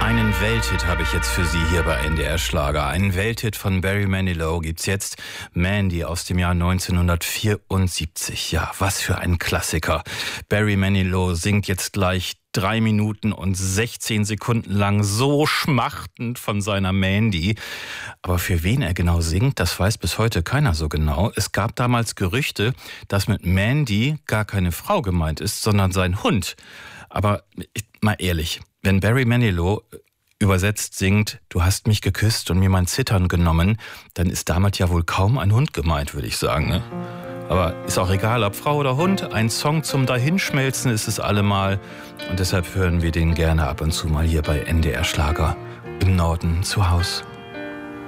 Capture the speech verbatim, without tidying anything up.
Einen Welthit habe ich jetzt für Sie hier bei N D R Schlager. Einen Welthit von Barry Manilow gibt's jetzt. Mandy aus dem Jahr neunzehnhundertvierundsiebzig. Ja, was für ein Klassiker. Barry Manilow singt jetzt gleich drei Minuten und sechzehn Sekunden lang so schmachtend von seiner Mandy. Aber für wen er genau singt, das weiß bis heute keiner so genau. Es gab damals Gerüchte, dass mit Mandy gar keine Frau gemeint ist, sondern sein Hund. Aber mal ehrlich, wenn Barry Manilow übersetzt singt, du hast mich geküsst und mir mein Zittern genommen, dann ist damit ja wohl kaum ein Hund gemeint, würde ich sagen. Ne? Aber ist auch egal, ob Frau oder Hund, ein Song zum Dahinschmelzen ist es allemal. Und deshalb hören wir den gerne ab und zu mal hier bei N D R Schlager im Norden zu Haus.